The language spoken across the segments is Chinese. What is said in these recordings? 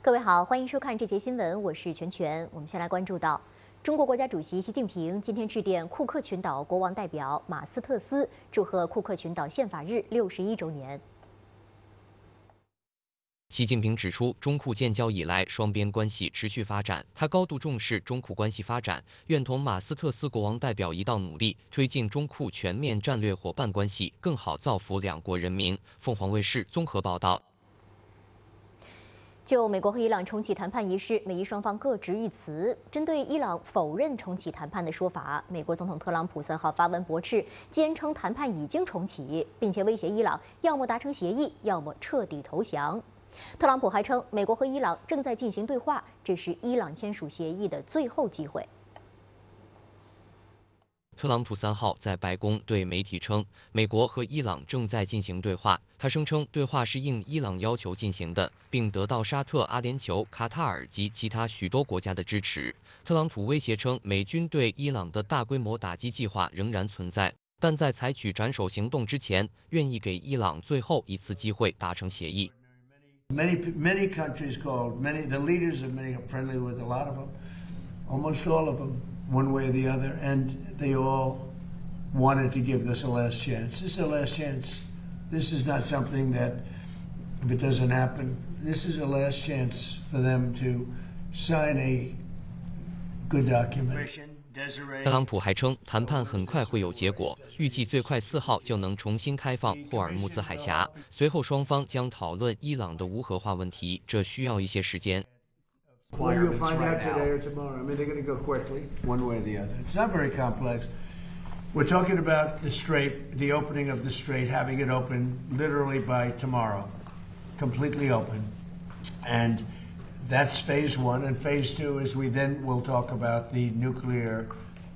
各位好，欢迎收看这节新闻，我是全全。我们先来关注到，中国国家主席习近平今天致电库克群岛国王代表马斯特斯，祝贺库克群岛宪法日61周年。 习近平指出，中库建交以来，双边关系持续发展。他高度重视中库关系发展，愿同马斯特斯国王代表一道努力，推进中库全面战略伙伴关系，更好造福两国人民。凤凰卫视综合报道。 就美国和伊朗重启谈判一事，美伊双方各执一词。针对伊朗否认重启谈判的说法，美国总统特朗普3号发文驳斥，坚称谈判已经重启，并且威胁伊朗要么达成协议，要么彻底投降。特朗普还称，美国和伊朗正在进行对话，这是伊朗签署协议的最后机会。 特朗普3号在白宫对媒体称，美国和伊朗正在进行对话。他声称，对话是应伊朗要求进行的，并得到沙特、阿联酋、卡塔尔及其他许多国家的支持。特朗普威胁称，美军对伊朗的大规模打击计划仍然存在，但在采取斩首行动之前，愿意给伊朗最后一次机会达成协议。 Many countries called, the leaders of many are friendly with a lot of them, almost all of them, one way or the other, and they all wanted to give this a last chance. This is a last chance. This is not something that, if it doesn't happen, this is a last chance for them to sign a good document. 特朗普还称，谈判很快会有结果，预计最快4号就能重新开放霍尔木兹海峡。随后，双方将讨论伊朗的无核化问题，这需要一些时间。 Well, you'll find out today or tomorrow. I mean, they're going to go quickly, one way or the other. It's not very complex. We're talking about the strait, the opening of the strait, having it open literally by tomorrow, completely open, and that's phase one, and phase two is we then will talk about the nuclear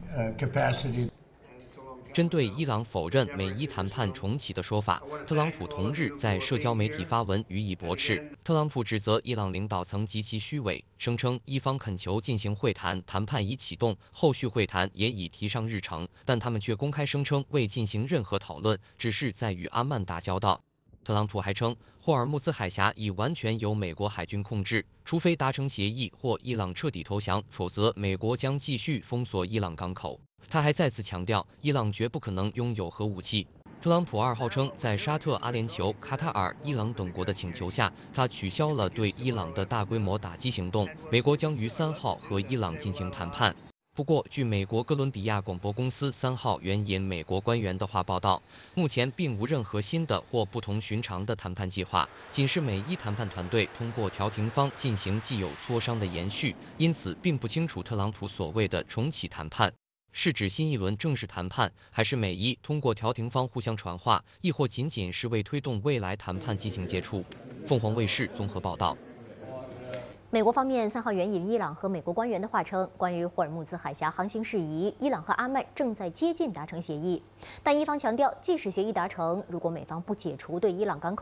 capacity. 针对伊朗否认美伊谈判重启的说法，特朗普同日在社交媒体发文予以驳斥。特朗普指责伊朗领导层极其虚伪，声称伊方恳求进行会谈，谈判已启动，后续会谈也已提上日程，但他们却公开声称未进行任何讨论，只是在与阿曼打交道。特朗普还称，霍尔木兹海峡已完全由美国海军控制，除非达成协议或伊朗彻底投降，否则美国将继续封锁伊朗港口。他还再次强调，伊朗绝不可能拥有核武器。特朗普2号称，在沙特、阿联酋、卡塔尔、伊朗等国的请求下，他取消了对伊朗的大规模打击行动。美国将于3号和伊朗进行谈判。不过，据美国哥伦比亚广播公司3号援引美国官员的话报道，目前并无任何新的或不同寻常的谈判计划，仅是美伊谈判团队通过调停方进行既有磋商的延续，因此并不清楚特朗普所谓的重启谈判是指新一轮正式谈判，还是美伊通过调停方互相传话，亦或仅仅是为推动未来谈判进行接触。凤凰卫视综合报道。 美国方面3号援引伊朗和美国官员的话称，关于霍尔木兹海峡航行事宜，伊朗和阿曼正在接近达成协议，但伊方强调，即使协议达成，如果美方不解除对伊朗港口